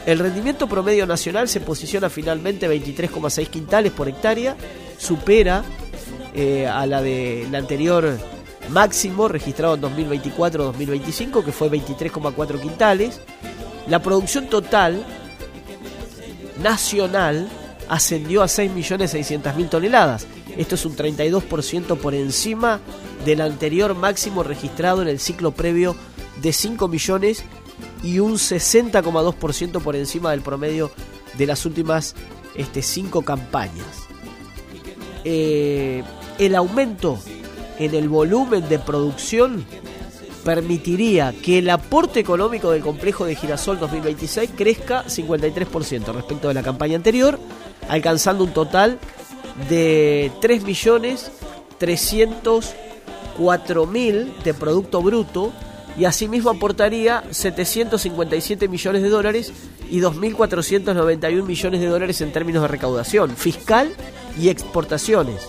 El rendimiento promedio nacional se posiciona finalmente 23,6 quintales por hectárea, supera a la del anterior máximo registrado en 2024-2025, que fue 23,4 quintales. La producción total nacional ascendió a 6.600.000 toneladas. Esto es un 32% por encima del anterior máximo registrado en el ciclo previo de 5 millones y un 60,2% por encima del promedio de las últimas 5 campañas. El aumento en el volumen de producción permitiría que el aporte económico del complejo de Girasol 2026 crezca 53% respecto de la campaña anterior, alcanzando un total de 3.304.000 de producto bruto, y asimismo aportaría 757 millones de dólares y 2.491 millones de dólares en términos de recaudación fiscal y exportaciones,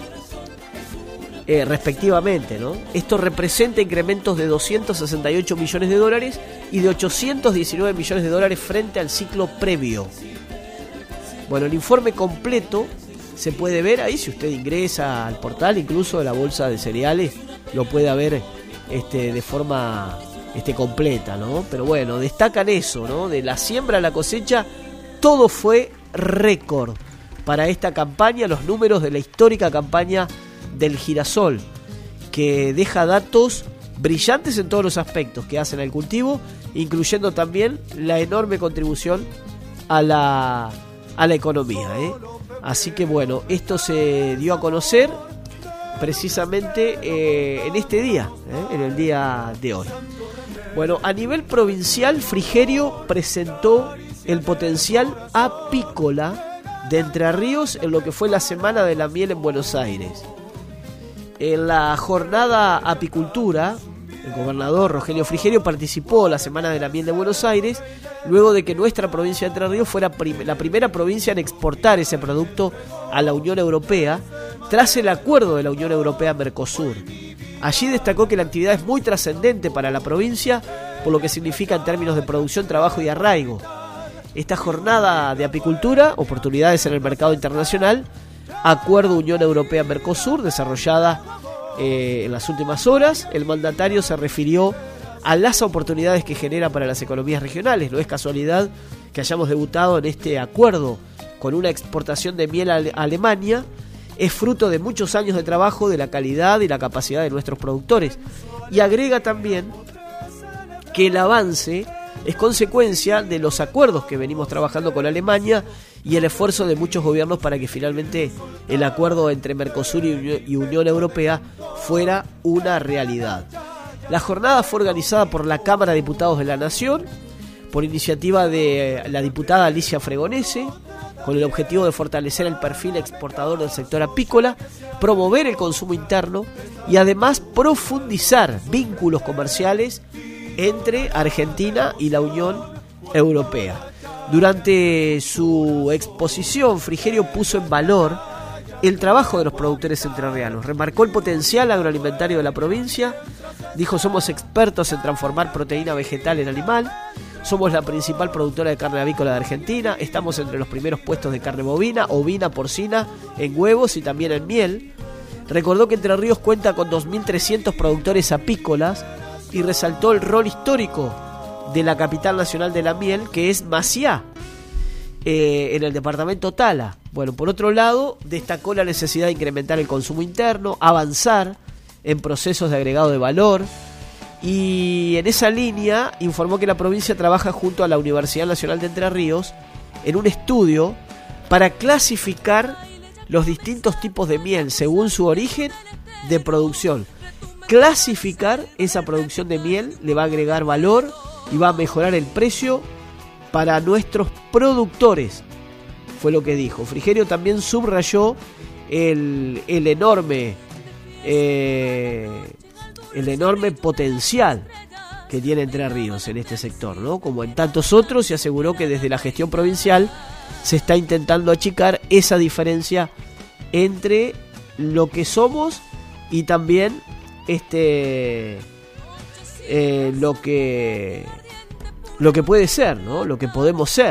respectivamente, ¿no? Esto representa incrementos de 268 millones de dólares y de 819 millones de dólares frente al ciclo previo. Bueno, el informe completo se puede ver ahí, si usted ingresa al portal, incluso de la bolsa de cereales, lo puede ver de forma completa, ¿no? Pero bueno, destacan eso, ¿no? De la siembra a la cosecha, todo fue récord para esta campaña, los números de la histórica campaña del girasol, que deja datos brillantes en todos los aspectos que hacen al cultivo, incluyendo también la enorme contribución a la economía, ¿eh? Así que bueno, esto se dio a conocer precisamente en este día, en el día de hoy. Bueno, a nivel provincial, Frigerio presentó el potencial apícola de Entre Ríos en lo que fue la Semana de la Miel en Buenos Aires. En la jornada apicultura, el gobernador Rogelio Frigerio participó la Semana de la Miel de Buenos Aires, luego de que nuestra provincia de Entre Ríos fuera la primera provincia en exportar ese producto a la Unión Europea, tras el acuerdo de la Unión Europea-Mercosur. Allí destacó que la actividad es muy trascendente para la provincia, por lo que significa en términos de producción, trabajo y arraigo. Esta jornada de apicultura, oportunidades en el mercado internacional, acuerdo Unión Europea-Mercosur, desarrollada en las últimas horas, el mandatario se refirió a las oportunidades que genera para las economías regionales. No es casualidad que hayamos debutado en este acuerdo con una exportación de miel a Alemania. Es fruto de muchos años de trabajo, de la calidad y la capacidad de nuestros productores. Y agrega también que el avance es consecuencia de los acuerdos que venimos trabajando con Alemania y el esfuerzo de muchos gobiernos para que finalmente el acuerdo entre Mercosur y Unión Europea fuera una realidad. La jornada fue organizada por la Cámara de Diputados de la Nación, por iniciativa de la diputada Alicia Fregonese, con el objetivo de fortalecer el perfil exportador del sector apícola, promover el consumo interno y además profundizar vínculos comerciales entre Argentina y la Unión Europea. Durante su exposición, Frigerio puso en valor el trabajo de los productores entrerrianos, remarcó el potencial agroalimentario de la provincia, dijo: somos expertos en transformar proteína vegetal en animal, somos la principal productora de carne avícola de Argentina, estamos entre los primeros puestos de carne bovina, ovina, porcina, en huevos y también en miel. Recordó que Entre Ríos cuenta con 2.300 productores apícolas y resaltó el rol histórico de la capital nacional de la miel, que es Maciá, en el departamento Tala. Bueno, por otro lado, destacó la necesidad de incrementar el consumo interno, avanzar en procesos de agregado de valor, y en esa línea informó que la provincia trabaja junto a la Universidad Nacional de Entre Ríos en un estudio para clasificar los distintos tipos de miel según su origen de producción. Clasificar esa producción de miel le va a agregar valor y va a mejorar el precio para nuestros productores, fue lo que dijo. Frigerio también subrayó el enorme potencial que tiene Entre Ríos en este sector, ¿no? Como en tantos otros, y aseguró que desde la gestión provincial se está intentando achicar esa diferencia entre lo que somos y también lo que puede ser, ¿no? Lo que podemos ser.